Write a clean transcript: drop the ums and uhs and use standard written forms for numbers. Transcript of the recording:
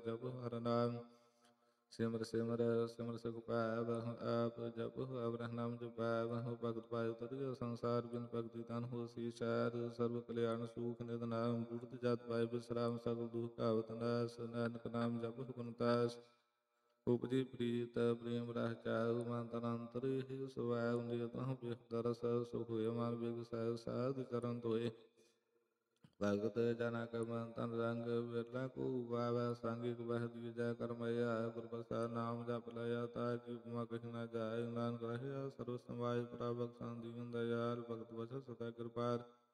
ਜਪ ਹਰਿ ਨਾਮ। ਸਿਮਰ ਸਿਮਰ ਸਿਮਰ ਸੁਖ ਪਾਇ ਬਹੁ ਆਪ ਜਪੁ ਅਵਰਹ ਨਾਮ ਜਪੈ ਬਹੁ ਭਗਤ ਪਾਇ ਤਰਿ ਸੰਸਾਰ ਬਿਨ ਭਗਤੀ ਤਨ ਹੋਸੀ ਸ਼ਾਇਦ ਸਰਬ ਕਲਿਆਣ ਸੂਖ ਨਿਤ ਨਾਮ ਬੁੜਤ ਜਤ ਪਾਇ ਬਿਸਰਾਮ ਸਗਲ ਦੁਖ ਘਾਵਤ ਨਾਸ ਨਾਨਕ ਨਾਮ ਜਪੁ ਗੁਣ ਤਾਸ। ਉਪਜੀ ਪ੍ਰੀਤ ਪ੍ਰੇਮ ਰਹਿ ਚਾਉ ਮਨ ਤਨ ਅੰਤਰ ਹੀ ਸੁਭਾਇ ਨਿਯਤਹੁ ਬਿਖਦਰਸ ਸੁਖ ਹੋਇ ਮਨ ਬਿਗਸੈ ਸਾਧ ਚਰਨ ਧੋਏ। ਭਗਤ ਜਨਾ ਕੈ ਮਨ ਤਨ ਰੰਗ ਬਿਰਲਾ ਕੋ ਉਪਾਵੈ ਸੰਗਿਕ ਬਹਿ ਦੀਜੈ ਕਰਮਇਆ ਗੁਰ ਪ੍ਰਸਾਦਿ ਨਾਮ ਜਪ ਲਇਆ ਤਾਕਿ ਉਪਮਾ ਕਹੀ ਨਾ ਜਾਇ। ਨਾਨਕ ਰਹਿਆ ਸਰਬ ਸਮਾਇ ਪ੍ਰਭ ਬਖਸ਼ਣ ਦੀਨ ਦਇਆਲ ਭਗਤ ਵਚਨ ਸਦਾ ਕਿਰਪਾਲ।